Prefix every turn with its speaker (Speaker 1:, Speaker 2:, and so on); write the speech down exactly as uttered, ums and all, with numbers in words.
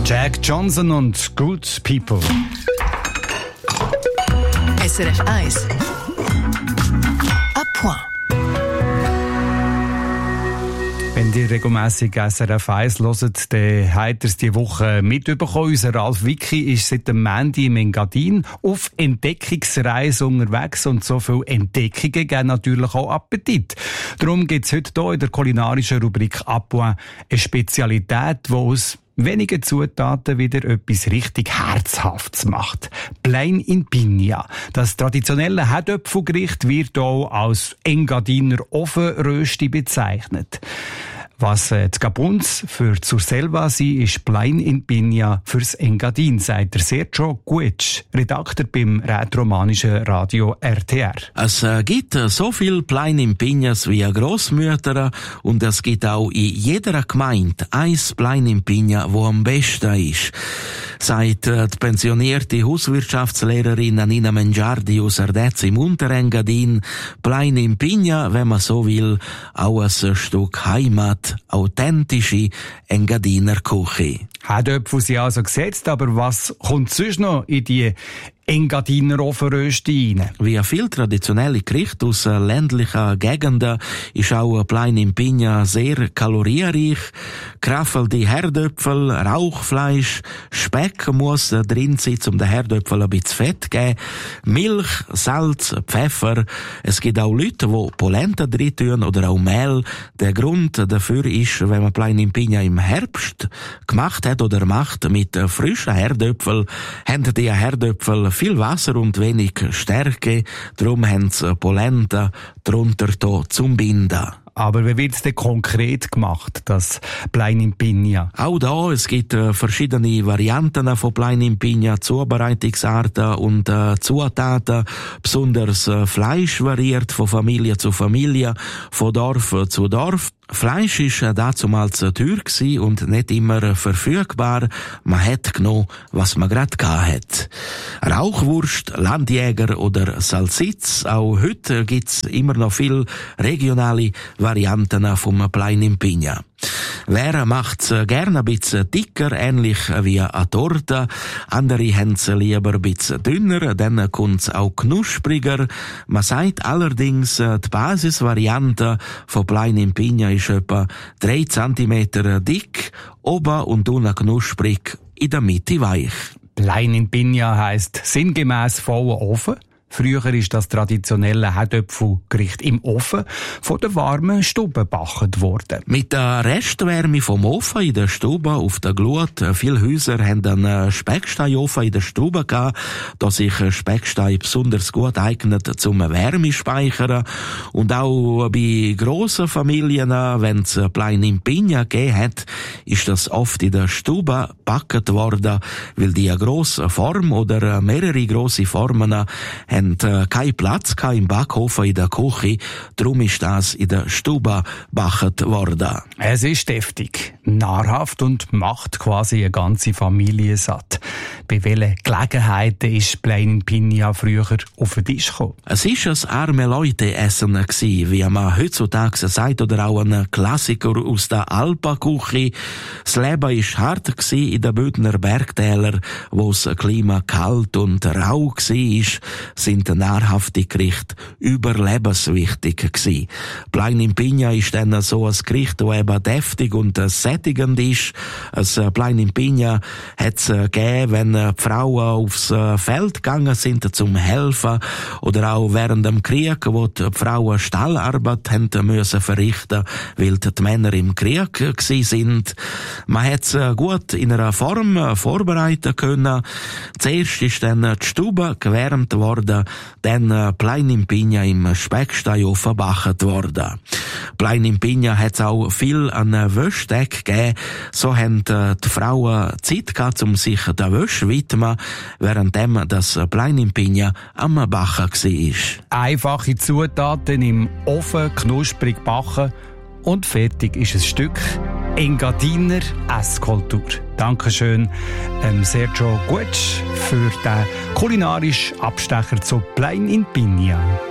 Speaker 1: Jack Johnson und Good People.
Speaker 2: S R F eins. À point.
Speaker 1: Wenn ihr regelmässig S R F eins hört, dann habt ihr es diese Woche mitbekommen. Unser Ralf Wicki ist seit dem Montag im Engadin auf Entdeckungsreise unterwegs und so viele Entdeckungen geben natürlich auch Appetit. Darum gibt es heute hier in der kulinarischen Rubrik «À point» eine Spezialität, die aus wenigen Zutaten wieder etwas richtig Herzhaftes macht. Plein in Piña. Das traditionelle Herdöpfelgericht wird auch als Engadiner Ofenrösti bezeichnet. Was äh, die Gabuns für zur Selva sind, ist Plein in Piña fürs Engadin, sagt der Sergio Guetsch, Redakteur beim rätoromanischen Radio R T R.
Speaker 3: Es äh, gibt äh, so viel Plein in Piñas wie Grossmütter und es gibt auch in jeder Gemeinde ein Plein in Piña, wo am besten ist. Sagt äh, die pensionierte Hauswirtschaftslehrerin Nina Mengiardi aus Ardez im Unterengadin, Plein in Piña, wenn man so will, auch ein Stück Heimat, authentische Engadiner Küche.
Speaker 1: Herdöpfel sind also gesetzt, aber was kommt sonst noch in die Engadiner Ofenrösti rein?
Speaker 3: Wie viele traditionelle Gerichte aus ländlichen Gegenden ist auch Plein in Piña sehr kalorienreich. Geraffelte Herdöpfel, Rauchfleisch, Speck muss drin sein, um den Herdöpfel ein bisschen Fett zu geben. Milch, Salz, Pfeffer. Es gibt auch Leute, die Polenta drin tun oder auch Mehl. Der Grund dafür ist, wenn man Plein in Piña im Herbst gemacht hat oder macht mit frischen Herdöpfel, haben die Herdöpfel viel Wasser und wenig Stärke. Darum haben sie Polenta drunter da zum Binden.
Speaker 1: Aber wie wird es denn konkret gemacht, das Plein in Piña?
Speaker 3: Auch da, es gibt äh, verschiedene Varianten von Plein in Piña, Zubereitungsarten und äh, Zutaten. Besonders äh, Fleisch variiert von Familie zu Familie, von Dorf zu Dorf. Fleisch war damals teuer und nicht immer verfügbar. Man hat genommen, was man gerade hatte. Rauchwurst, Landjäger oder Salsitz. Auch heute gibt's immer noch viele regionale Varianten vom Plein in Piña. Wer macht's gerne ein bisschen dicker, ähnlich wie eine Torte. Andere haben's lieber ein bisschen dünner, dann kommt's auch knuspriger. Man sagt allerdings, die Basisvariante von Plein in Piña ist etwa drei Zentimeter dick, oben und unten knusprig, in der Mitte weich.
Speaker 1: Plein in Piña heisst sinngemäss voller Ofen. Früher ist das traditionelle Herdöpfelgericht im Ofen von der warmen Stube gebacken worden.
Speaker 3: Mit der Restwärme vom Ofen in der Stube auf der Glut. Viele Häuser haben einen Specksteinofen in der Stube gehabt, da sich Speckstein besonders gut eignet zum Wärmespeichern. Und auch bei grossen Familien, wenn es Plein in Piña gegeben hat, ist das oft in der Stube gebacken worden, weil die eine grosse Form oder mehrere grosse Formen haben keinen Platz im Backofen in der Küche, darum ist das in der Stube gebacken worden.
Speaker 1: Es ist deftig, nahrhaft und macht quasi eine ganze Familie satt. Bei welchen Gelegenheiten ist Plein in Piña früher auf den Tisch gekommen?
Speaker 3: Es war ein arme Leute-Essen, wie man heutzutage sagt, oder auch ein Klassiker aus der Alpenküche. Das Leben war hart in den Bündner Bergtälern, wo das Klima kalt und rau war, sind nahrhafte Gerichte überlebenswichtig gewesen. Plein in Piña ist dann so ein Gericht, das eben deftig und sättigend ist. Ein Plein in Piña hat es gegeben, wenn die Frauen aufs Feld gegangen sind zum Helfen oder auch während dem Krieg, wo die Frauen Stallarbeit haben müssen verrichten, weil die Männer im Krieg gewesen sind. Man hat es gut in einer Form vorbereiten können. Zuerst ist dann die Stube gewärmt worden, dann Plein in Piña im Specksteinofen gebacken worden. Plein in Piña hat es auch viel an Wäschdeck gegeben. So haben die Frauen Zeit gehabt, um sich der Wäsche zu widmen, währenddem das Plein in Piña am Backen war.
Speaker 1: Einfache Zutaten im Ofen, knusprig backen und fertig ist ein Stück Engadiner Esskultur. Dankeschön ähm, Sergio Guetsch für den kulinarischen Abstecher zu Plein in Piña.